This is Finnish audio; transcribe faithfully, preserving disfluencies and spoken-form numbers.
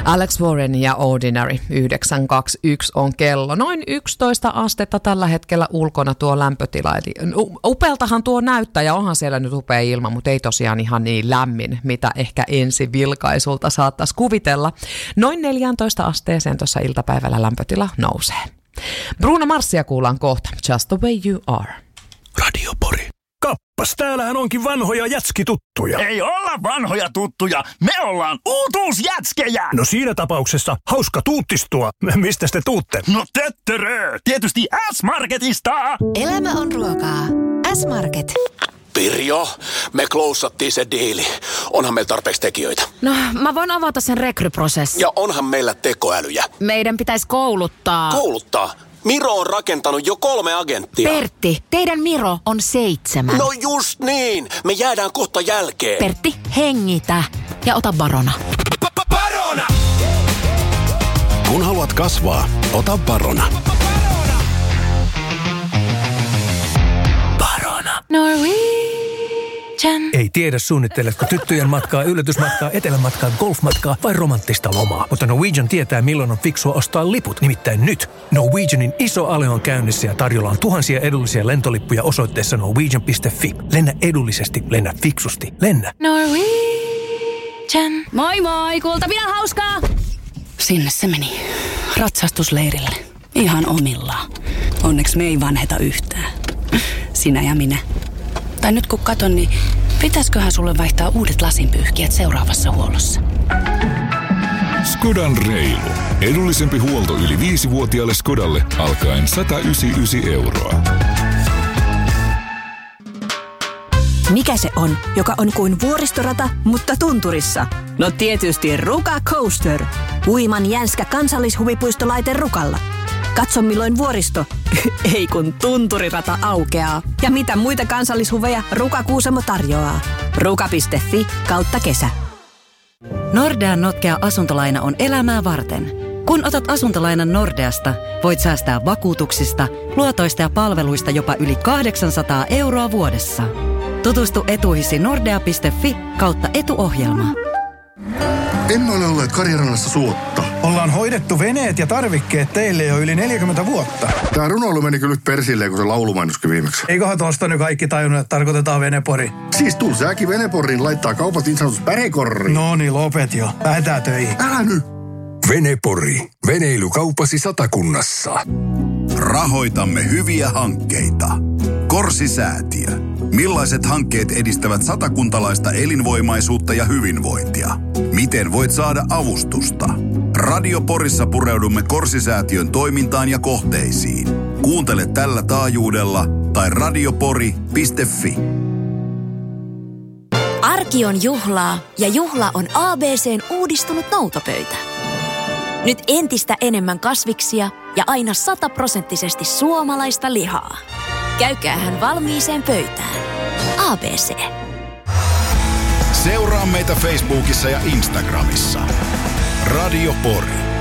Alex Warren ja Ordinary. yhdeksän kaksikymmentäyksi on kello. Noin yksitoista astetta tällä hetkellä ulkona tuo lämpötila. Eli upealtahan tuo näyttää ja onhan siellä nyt upea ilma, mutta ei tosiaan ihan niin lämmin, mitä ehkä ensi vilkaisulta saattaisi kuvitella. Noin neljätoista asteeseen tuossa iltapäivällä lämpötila nousee. Bruno Marsia kuullaan kohta. Just the way you are. Radio Pori. Kappas, täällähän onkin vanhoja jätskituttuja. Ei olla vanhoja tuttuja, me ollaan uutuusjätskejä. No siinä tapauksessa hauska tuuttistua. Mistä te tuutte? No töttörö, tietysti S-Marketista. Elämä on ruokaa. S-Market. Pirjo, me klousattiin se diili. Onhan meillä tarpeeksi tekijöitä. No, mä voin avata sen rekryprosessin. Ja onhan meillä tekoälyjä. Meidän pitäisi kouluttaa. Kouluttaa? Miro on rakentanut jo kolme agenttia. Pertti, teidän Miro on seitsemän. No just niin, me jäädään kohta jälkeen. Pertti, hengitä ja ota Barona. Barona! Kun haluat kasvaa, ota Barona. Barona. Norwegian. Ei tiedä, suunnitteletko tyttöjen matkaa, yllätysmatkaa, etelämatkaa, golfmatkaa vai romanttista lomaa. Mutta Norwegian tietää, milloin on fiksua ostaa liput. Nimittäin nyt Norwegianin iso ale on käynnissä ja tarjolla on tuhansia edullisia lentolippuja osoitteessa norwegian piste fi. Lennä edullisesti, lennä fiksusti, lennä. Norwegian. Moi moi, kuulta pidä hauskaa. Sinne se meni. Ratsastusleirille. Ihan omillaan. Onneksi me ei vanheta yhtään. Sinä ja minä. Tai nyt kun katon, niin pitäisköhän sulle vaihtaa uudet lasinpyyhkijät seuraavassa huollossa? Skodan reilu. Edullisempi huolto yli viisivuotiaalle Skodalle alkaen sata yhdeksänkymmentäyhdeksän euroa. Mikä se on, joka on kuin vuoristorata, mutta tunturissa? No tietysti Ruka Coaster. Uiman jänskä kansallishuvipuistolaite Rukalla. Katso milloin vuoristo, ei kun tunturirata aukeaa. Ja mitä muita kansallishuveja Ruka Kuusamo tarjoaa. ruka piste fi kautta kesä. Nordean notkea asuntolaina on elämää varten. Kun otat asuntolainan Nordeasta, voit säästää vakuutuksista, luotoista ja palveluista jopa yli kahdeksansataa euroa vuodessa. Tutustu etuihisi nordea piste fi kautta etuohjelma. Emme ole olleet Karjarannassa suotta. Ollaan hoidettu veneet ja tarvikkeet teille jo yli neljäkymmentä vuotta. Tää runoilu meni kyllä nyt persilleen, kun se laulumainoskin viimeksi. Eiköhän tosta nyt kaikki tajunnut, että tarkoitetaan Venepori. Siis tuu säkin Veneporiin laittaa kaupat niin sanotus pärekorriin. No niin, lopet jo. Lähetään töihin. Älä nyt. Venepori. Veneilykaupasi Satakunnassa. Rahoitamme hyviä hankkeita. Korsi-säätiö. Millaiset hankkeet edistävät satakuntalaista elinvoimaisuutta ja hyvinvointia? Miten voit saada avustusta? Radio Porissa pureudumme Korsi-säätiön toimintaan ja kohteisiin. Kuuntele tällä taajuudella tai radiopori piste fi. Arki on juhlaa ja juhla on A B C:n uudistunut noutopöytä. Nyt entistä enemmän kasviksia ja aina sataprosenttisesti suomalaista lihaa. Käykäähän valmiiseen pöytään. A B C. Seuraa meitä Facebookissa ja Instagramissa. Radio Pori.